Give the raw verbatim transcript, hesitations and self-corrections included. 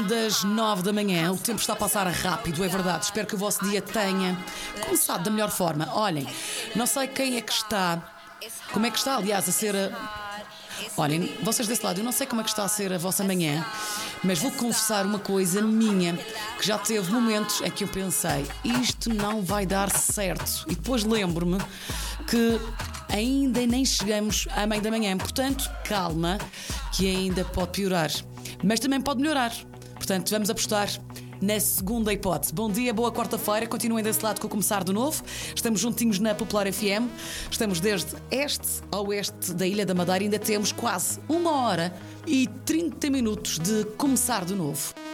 das nove da manhã. O tempo está a passar rápido, é verdade. Espero que o vosso dia tenha começado da melhor forma. Olhem, não sei quem é que está, como é que está, aliás, a ser a... Olhem, vocês desse lado, eu não sei como é que está a ser a vossa manhã, mas vou confessar uma coisa minha, que já teve momentos em que eu pensei, isto não vai dar certo. E depois lembro-me que ainda nem chegamos à meia da manhã. Portanto, calma, que ainda pode piorar, mas também pode melhorar. Portanto, vamos apostar na segunda hipótese. Bom dia, boa quarta-feira. Continuem desse lado com o Começar de Novo. Estamos juntinhos na Popular F M. Estamos desde este ao oeste da Ilha da Madeira. Ainda temos quase uma hora e trinta minutos de Começar de Novo.